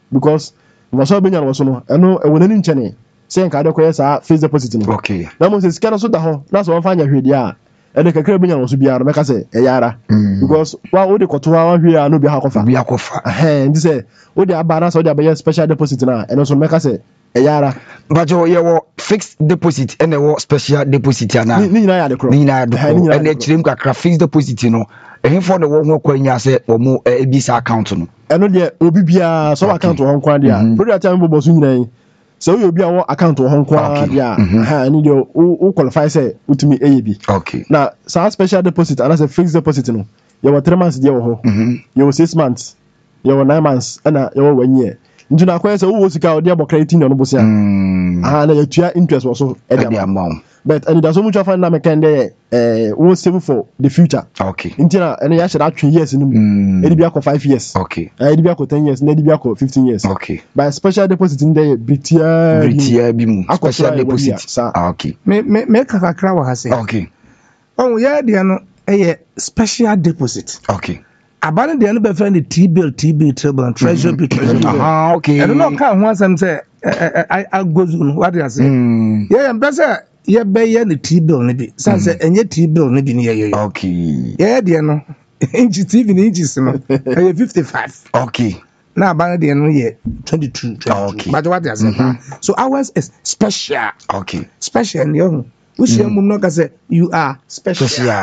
because was so benya was no eno e wonani nchene say nka de koye sa fixed deposit no okay na mo se sika no so da ho na so won fa nya hwede a ene kakra benya no so biara meka say e yara because wa wo de koto wa hwe a no bi ha kofa ndi say wo de aba na so de aba special deposit na eno so meka say e yara but you fixed deposit and special deposit ana ni nyina ya de kro ni nyina de kro and chirem kakra fixed deposit no ehim for the wo ho kwanya say omo ebisa account no eno de obi bia so account ho nkwa de a product am bobo so nyina so we obi a wo account ho nkwa de a ha ni de o qualify say utimi AAB okay na sa special deposit ana say fixed deposit no you were 3 months de wo ho you were 6 months you were 9 months ana you were 1 year njuna akwai say wo sika o de abo credit no bo sia na ya tua interest wo so e de amount but and there's so much of na me kan dey we save for the future okay intina and ya should atwe years ni mu e di bia ko 5 years okay e di bia ko 10 years na di bia ko 15 years okay by special deposit in there britia bi mu special deposit okay me kakra wa hase okay oh ya dia no special deposit okay abane de no be friend T-bill treble and treasure bill okay and no kan ho asem say I go no what you say yeah mbese ye be ye the T-bill ni bi say enye T-bill ni bi ni ye okay yeah de no inch TV ni inches no 55 okay na abane de no ye 22 okay but what you say so ours is special okay special and young Ushi mum no ka say you are special.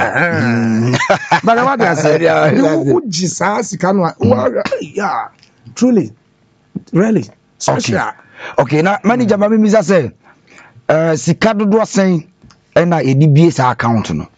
But what I say, you jisa sika no yeah, truly, really special. Okay, now manager mama mi say sika dodo asen na edi bie sa account no.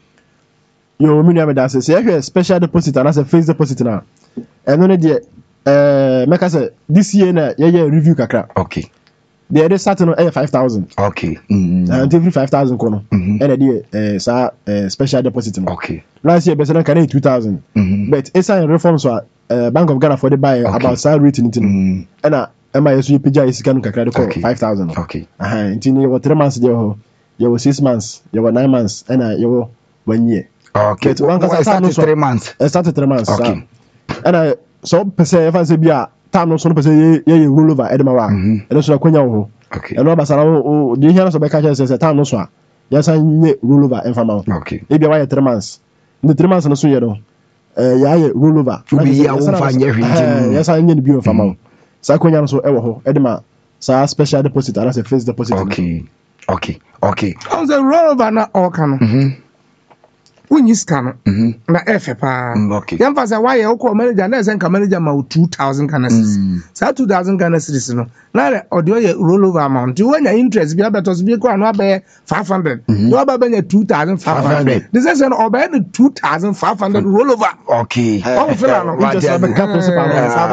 Yo mi na me da say you special deposit and as a fixed deposit na. And no dey make us say this year na ye review kakra. Okay. The other starting on 5,000. Okay. And every 5,000 kono. And the special deposit. Okay. Last year, Besson can 2,000. But it's a reform so Bank of Ghana for the buy about salary rating. And MISU PJ is can credit 5,000. Okay. Until you were 3 months there, you were 6 months, you were 9 months, and you were 1 year. Okay. But one can start 3 months. I started 3 months. Okay. And I so per se if I say bia time no so per se ye roll over edema and so akonya wo okay and no basara o dey hear so be catch say time no so a ya san ye roll over informal okay e bia why 3 months in the 3 months no so ye no ya ye roll over be ya wo fa nye hwinti ya san nye ne bi informal sa akonya no so e wo ho edema sa special deposit and as a fixed deposit okay on the roll over na all kan When you scan na FPA. Okay. Yan fa say why you call manager na say ka manager ma 2,000 Ghana cedis. Say 2,000 Ghana cedis no. Na o dey roll over amount. You when your interest be betos be ko no be 500. You ba be 2,500. This is an obey the 2,500 roll over. Okay. Oh feel no interest be cap principal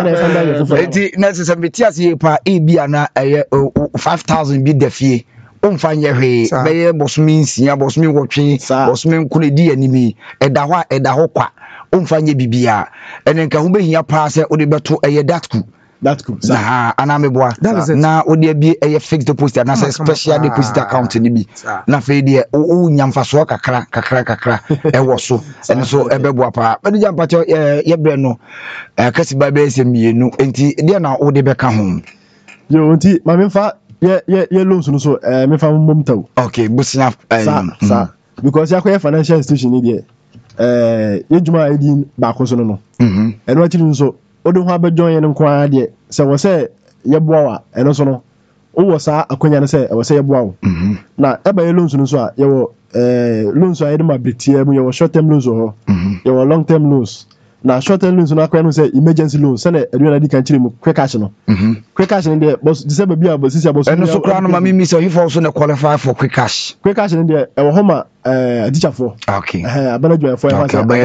500. Na say betias pa e bia na 5,000 bi defie. Umfanye hwe beye bosumi nsia bosumi wotwe bosumi nkune di animi eda ho kwa umfanye bibia ene nka ho behia pa se ode beto eye datku na ana meboa na ode bi eye fixed deposit na special deposit account ni bi na fe de o nyamfaso kakra ewo so ene so ebeboa pa bede jampacho ye bre no kasiba be se mienu enti de na ode beka ho yo enti mamemfa ye loans no so me fa mom taw okay busina sa because yakwa financial institution ni de ye juma edin ba ko so no eno akiri so odo ho abejon ye nko ade se wo se ye boa eno so no o wo sa akonya no se wo se ye boa na eba ye loans no so a ye wo loans a ye de ma betie mu ye wo short term loans ho ye wo long term loans na short term loans no akwa no say emergency loans se na eduana di kan kire mu quick cash no quick cash in there boss December bia boss sisi boss eno so kra no mami mi so if also na qualify for quick cash in there e wo homa teacher for okay abana dwa for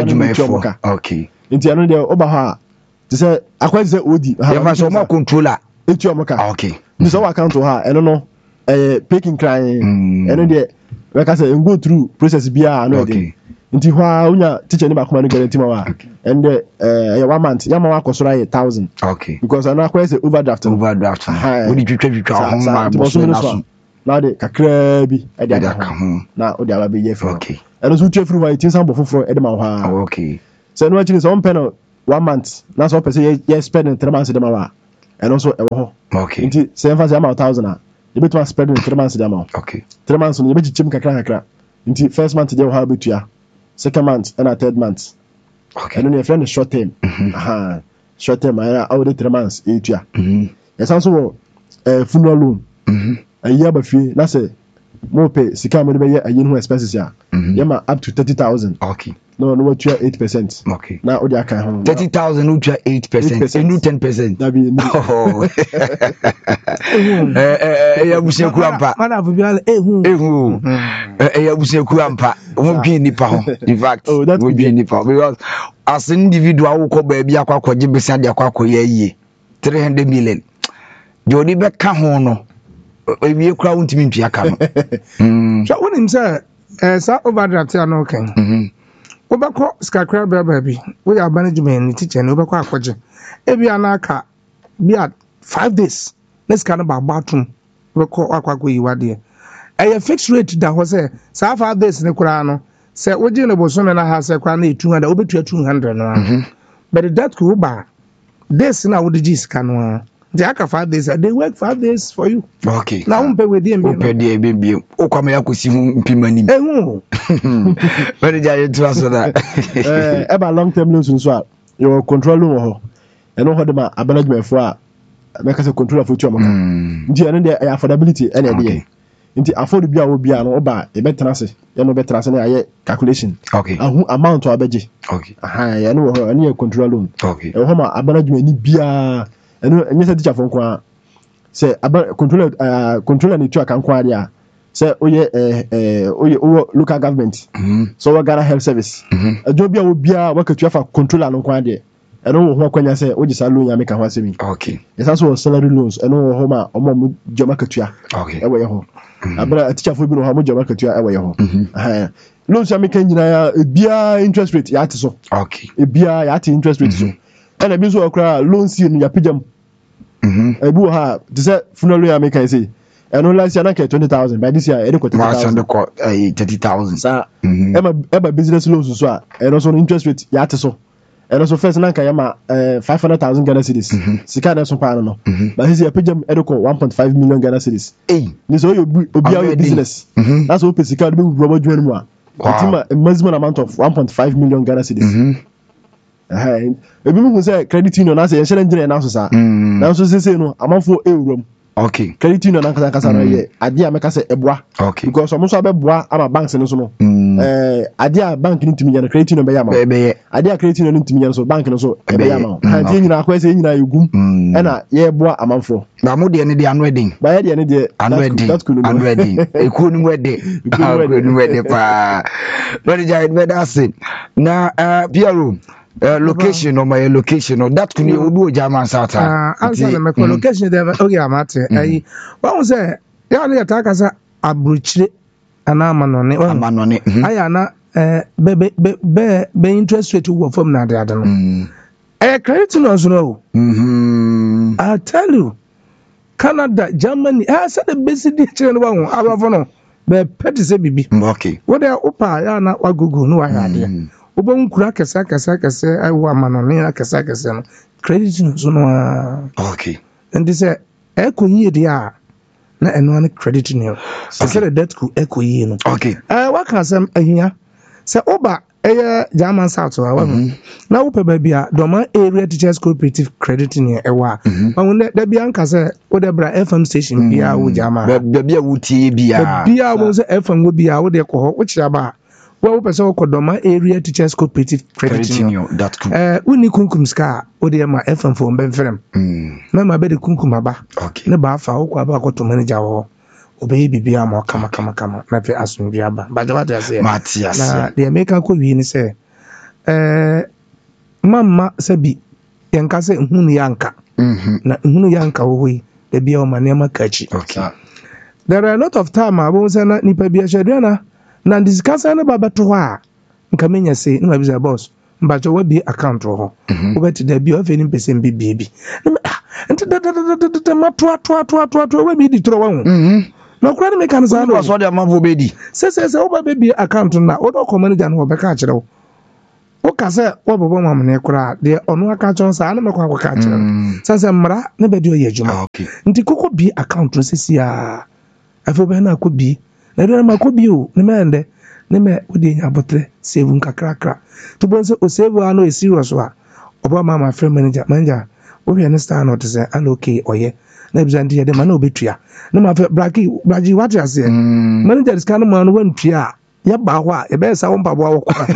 okay nti ano there oba ha ti say akwa say odi ya fa so mo controller etu omoka okay ni so account ha eno no picking crying eno there we ka say go through process bia no dey nti hwa unya teacher ni ba kuma no guarantee ma wa and 1 month ya ma wa kosora 1,000 okay because ana akwa say overdraft odi twitwa ho ma boss na na de kakra bi e de aka na odi aba be ye fe okay eno so twa free wa tin san bofoforo e de ma wa okay so no actually so on pen 1 month na so person ye spend 3 months de ma wa and also okay nti sɛ ɛmfa sɛ ama 1,000 a yɛbɛtumi spread in 3 months de ama 3 months no yɛbɛkyekyem kakra nti first month deɛ wɔ ha bɛtua second month and a third month okay ɛno ne yɛfrɛ no short term short term ayɛ a wode 3 months ɛtua yɛsan so wɔ funeral loan ayi aba fie na sɛ mopɛ sika mo de bɛyɛ ayi no ho expenses a yɛma up to 30,000 okay no watua 8% okay na wode aka ho 30,000 wotua 8% ɛnu 10% dabi ɛyɛ abusuakuo ampa madafo bi ala ehu ɛyɛ abusuakuo ampa wɔn dwi nipa ho in fact wɔn dwi nipa ho because as an individual wokɔ baabi akɔkɔgye besia de akɔkɔyɛ yie 300 million deɛ ɔde bɛka ho no ewie kura wontumi ntua ka no so wonim sɛ saa overdraft ya no kan wobɛkɔ skakra bɛba bi woyɛ management ne teacher ne wobɛkɔ akɔgye ebi anaka bi at 5 days na sika no ba atom wobɛkɔ akɔ yi wadeɛ ɛyɛ fixed rate da hɔ sɛ saa 5 days ne koraa no sɛ wogye ne bosome na ha sɛ koraa na 200 wobɛtua 200 no but that could ba days na wode gye sika no they aka 5 days they work 5 days for you okay na wo pɛ wedi mbi pɛ de bibie o kwama yakosi hu mpimani ehu very jay to aso da eba long term loans nso a your control loan wɔ hɔ ɛno hɔ de ma management fo a meka sɛ controller fo tuamaka nti ɛno de affordability ɛna ɛde nti afford bia wo bia no oba e betena se ye no betena se na ayɛ calculation okay ahu amount a bɛgye okay ye no ho ɛne yɛ control loan okay ho ma management ni bia ɛno ɛnyɛ sɛ teacher fo nko a sɛ controller ni tu aka nko a dia sɛ oye local government so we Ghana health service adwo bia wo bia wakatua fa controller no nko a dia ɛno ho akwanya sɛ oji sa loan ya meka ho asemi okay yesa so salary loans ɛno ho ma ɔmo joma katua okay ɛwɔ yɛ ho abra teacher fo bi no ha mo joma katua ɛwɔ yɛ ho loans ya meka nyina ebia interest rate ya ate so okay ebia ya ate interest rate so ɛna bi so okra loans yi no ya pijam ebu ha de sɛ funeral ya meka say ɛno last year na ka 20,000 by this year ɛde ko 30,000 sa ɛba business loans so a ɛno so interest rate ya ate so ɛno so first na ka yama 500,000 Ghana cedis sika na so pa no but this year pejam ɛde ko 1.5 million Ghana cedis ni so obi a business that's what sika de be rubber join mu a ultima maximum amount of 1.5 million Ghana cedis ebi mu say credit union na say yen share engineer na so sa na so say no amanfo ewuram okay credit union na kasa na ye ade a meka say eboa okay because omo so abeboa ama banks no so no ade a bank no ntimi yen credit union be yama ade a credit union ntimi yen so bank no so be yama ha tie nyina akwa say nyina yegum e na ye boa amanfo ba mo de ne de anu edin ba ye de ne de anu edin eku nu wede pa very jai be that say na Piero location or my location or that could you do German South answer my location there okay amate ayi one say ya na yataka sa abruchire ana amanone aya na be interest rate wo from na de no credit no so no I tell you Canada Germany said the basic chere no wa ho abafo no be peti se bibi okay what they opa ya na wa google no wa ade obon kura kesa awu amanone kesa no credit no so no okay and this ekoyi de a na eno an credit no say the debt ku ekoyi no okay wa kan sam ahia say oba German South wa na wo pe ba bia Doma area teachers cooperative credit no ewa wa da bia nka say wo da bra FM station bia wo German ba bia wo tie bia wo say FM wo bia wo de ko ho wo kira ba wo person wo Doma area teachers cooperative credit union.com uni kunkum ska wo de ma FM for mbemfrem na ma be de kunkum aba okay ne ba fa wo kwa ba ko to manager wo obey bibia ma kama na fe asun bia ba ba da wa say Matias na de America ko wi ni say mama sabi yanka say hunu yanka na hunu yanka wo yi de bia o ma ne makachi okay there are a lot of time abo say na nipa bia hwede na discuss na baba to ha nka menya say na bi say boss mba cho wa bi account ho wo beti da bi o fe ni pese mbi bi nti da mato wa bi di tro wa hu na kura me kan say no so de amavo be di say wo ba be account na wo do ko manager no be ka kire wo woka sɛ wɔbɔbɔ mamane koraa deɛ ɔno aka kyerɛ saa ne mɛkɔ akɔka kyerɛ sɛ sɛ mmara ne bɛde ɔyɛ adwuma nti kɔkɔ bi account no sɛsi a afei wobɛhɛ no akɔ bi na ɛdɛ ma akɔ bi o ne mɛɛndɛ ne mɛ wode nya abotrɛ save nkakrakra nti bɔ sɛ ɔsave a no ɛsiriɔ so a ɔbɔ ma ma frɛ manager wohwɛ ne star no ɔte sɛ ana okay ɔyɛ na ebisa nti yɛde ma na obɛtua na ma fɛ bragi wate aseɛ manager sika no ma no wantua a yɛba hɔ a yɛbɛyɛ sa wo mpaboa wɔ kɔ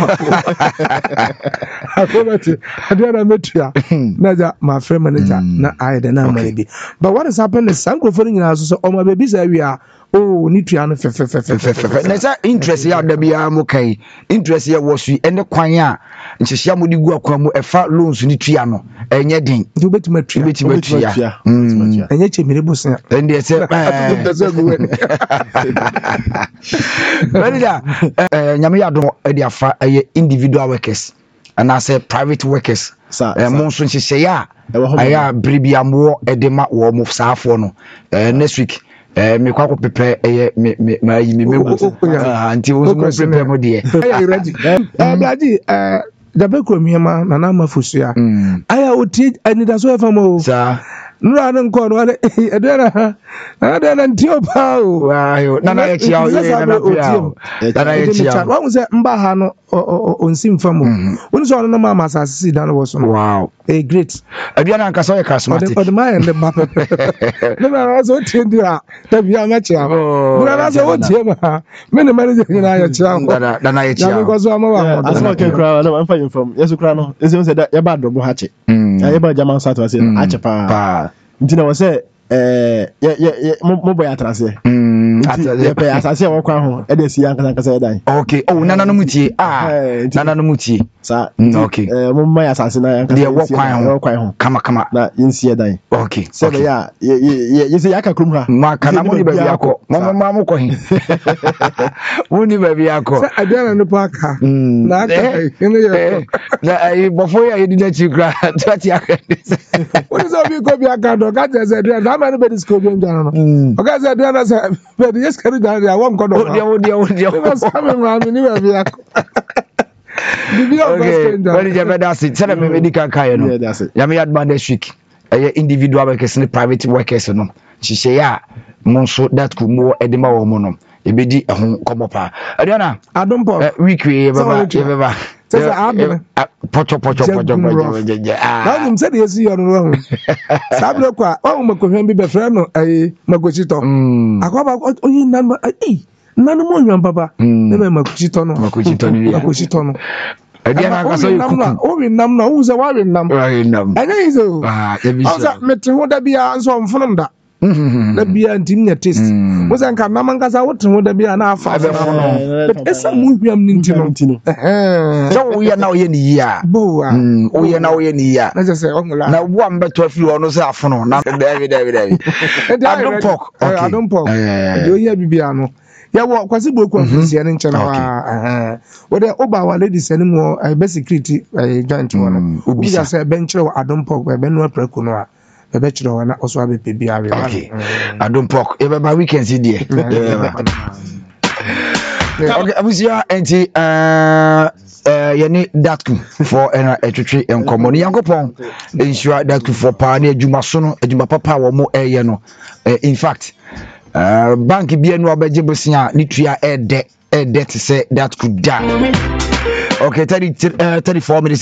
akɔbɛte adeɛ na mɛtua na agya mafrɛ manager na ayɛ dɛ na amane bi but what is happening is saa nkurɔfoɔ no nyinaa so sɛ ɔma baabi saa wie a ne tua no fɛfɛfɛfɛfɛ na sɛ interest yɛ ada biara mo kai interest yɛ wɔ so ɛne kwan a nhyehyɛ mo de gu akwan mu ɛfa loans ne tua no ɛnyɛ den nti wobɛtumi atua ɛnyɛ kyɛmmire bosia ɛndeɛ sɛ manager nyame yɛ adom de afa ɛyɛ individual workers anaasɛ private workers mo nso nhyehyɛeɛ a ɛyɛ a bere bi amoɔ de ma wɔ mo saafoɔ no next week me kwa ko prepare me megu nti wo so prepare mo de Blaji dabe ko miema na na mafusua aya oti anida so efa mo sa nura ne nko no ade edera ade na ntio pa o ayo na na ye chia o ye na na ye chia wa se mba ha no onsi mfa mo woni so no ma masase dan wo so wow great abia na nkasa ye charismatic ode ma ende ba pepe na na so tindi a tabia ma chia nura na so otie ma me ne manager ni na ye chia na ye chia na ko so ama wa asma ke kra na mfa inform yesu kra no ese se da ye ba dobo ha che ya ba jama sa to ase a che pa nti na wo se mo boy atrase ye pe asase wo kwa ho e de si yankasa dan okay nana no mutie nana no mutie sa okay mo ma asase na yankasa de wo kwan ho kama na yinsie dan okay se be ya ye se yaka krum ha ma kana mo ni ba bi akọ mo ko hin mo ni ba bi akọ se adana no paka na aka ene ye na ai bofo ya yedi na chikra tati aka woni so bi ko bi aka do ka je se de na ma no be disco bi njana no o ka se de na se be de yes kari dan ya won ko do dia sa me ma mi ni ba bi akọ okay when you ever that sit say me medical care no ya me adman this week individual workers and private workers no hyehyɛ ya mo nso that could more edema wo mo no ebedi ehun komo pa adana adompo week we baba sɛ abene pocho na nim sɛ de yesi yo no ho sabre kwa o makohwan bi befra no makochito akwaba oyi nan nanu mo nwan papa ne be makochito no adiana ka so yikuku o wi nam no wo se wa wi nam anya izo asa mete ho da bia nso mfonum da da bia ntim nya taste wo se nka nam nkasa wo te ho da bia na afa but esa mu hwiam ni ntino so wo ye na wo ye ni yi a bo a wo ye na wo ye ni yi a na je se onla na wo am beto afiri ono se afono na David Adam Pok yo ye bibia no ya wo kwasi boku afisi ne nche na wo de oba wa ladies ani mo be security joint wo no obi ya say be nchire Adam Pok be no apraku no a be chire wo na oso abe pebi awe Adam Pok e be ba weekend si die okay abusia enti yene datku for etwetwe enkomo ne yankopon ensure datku for pa na adwuma so no adwuma papa wo mo eye no in fact bank bia no obeje bosia ni tua ede te say that could die okay 34 minutes